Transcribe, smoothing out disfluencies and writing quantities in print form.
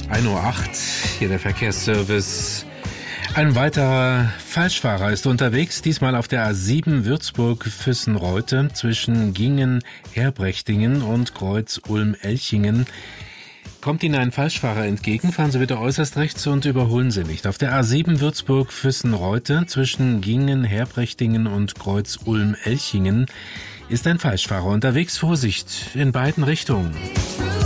1:08 Uhr, hier der Verkehrsservice. Ein weiterer Falschfahrer ist unterwegs, diesmal auf der A7 Würzburg-Füssen-Reute zwischen Gingen-Herbrechtingen und Kreuz-Ulm-Elchingen. Kommt Ihnen ein Falschfahrer entgegen, fahren Sie bitte äußerst rechts und überholen Sie nicht. Auf der A7 Würzburg-Füssen-Reute zwischen Gingen-Herbrechtingen und Kreuz-Ulm-Elchingen ist ein Falschfahrer unterwegs. Vorsicht in beiden Richtungen.